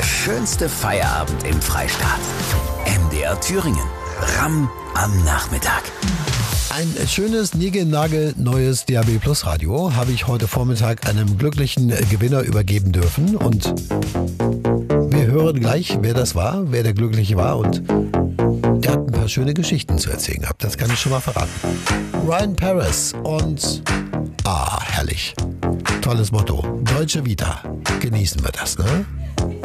schönste Feierabend im Freistaat. MDR Thüringen. Ramm am Nachmittag. Ein schönes, niegelnagelneues DAB Plus Radio habe ich heute Vormittag einem glücklichen Gewinner übergeben dürfen. Und wir hören gleich, wer das war, wer der Glückliche war. Und der hat ein paar schöne Geschichten zu erzählen gehabt. Das kann ich schon mal verraten. Ryan Paris und... herrlich. Tolles Motto. Deutsche Vita. Genießen wir das, ne?